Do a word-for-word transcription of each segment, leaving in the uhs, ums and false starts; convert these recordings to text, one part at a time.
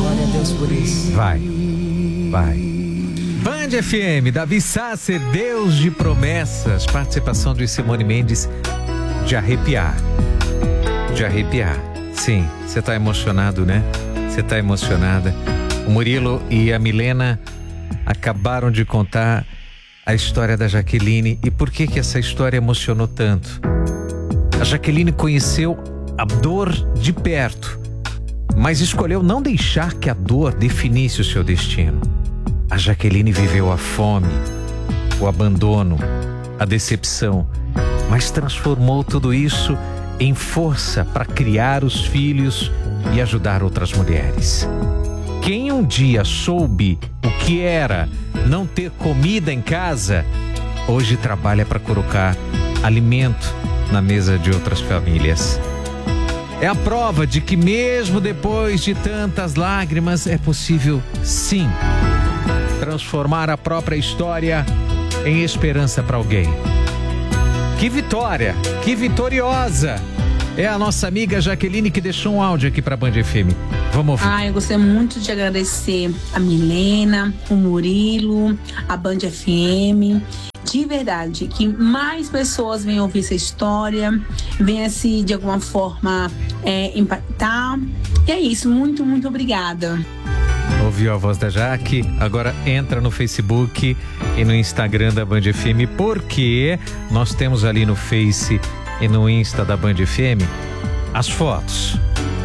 Glória a Deus por isso. Vai, vai. Band F M, Davi Sasser, Deus de promessas. Participação de Simone Mendes, de arrepiar. De arrepiar. Sim, você tá emocionado, né? Você tá emocionada. O Murilo e a Milena acabaram de contar a história da Jaqueline. E por que que essa história emocionou tanto? A Jaqueline conheceu a dor de perto, mas escolheu não deixar que a dor definisse o seu destino. A Jaqueline viveu a fome, o abandono, a decepção, mas transformou tudo isso em força para criar os filhos e ajudar outras mulheres. Quem um dia soube o que era não ter comida em casa, hoje trabalha para colocar alimento na mesa de outras famílias. É a prova de que mesmo depois de tantas lágrimas é possível, sim, transformar a própria história em esperança para alguém. Que vitória, que vitoriosa é a nossa amiga Jaqueline, que deixou um áudio aqui para a Band F M. Vamos ouvir. Ah, eu gostei muito de agradecer a Milena, o Murilo, a Band F M. De verdade, que mais pessoas venham ouvir essa história, venham se de alguma forma é, impactar. E é isso, muito, muito obrigada. Ouviu a voz da Jaque? Agora entra no Facebook e no Instagram da Band F M, porque nós temos ali no Face e no Insta da Band F M as fotos.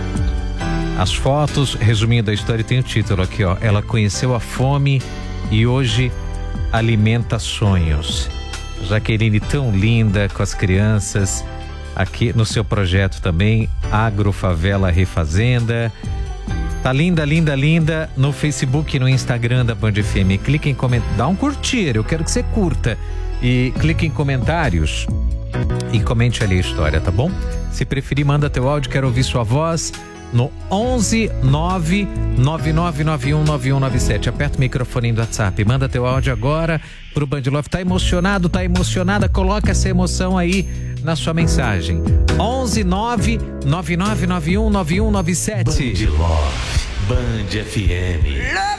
As fotos, resumindo a história, tem o título aqui, ó. Ela conheceu a fome e hoje alimenta sonhos. Jaqueline tão linda com as crianças aqui no seu projeto também, Agrofavela Refazenda. Tá linda, linda, linda no Facebook e no Instagram da Band F M. Clique em comentários, dá um curtir, eu quero que você curta. E clique em comentários e comente ali a história, tá bom? Se preferir, manda teu áudio, quero ouvir sua voz no onze nove nove nove nove um nove um nove sete. Aperta o microfone do WhatsApp, manda teu áudio agora pro Band Love. Tá emocionado, tá emocionada? Coloca essa emoção aí na sua mensagem. onze nove nove nove nove um nove um nove sete. Band Love, Band F M.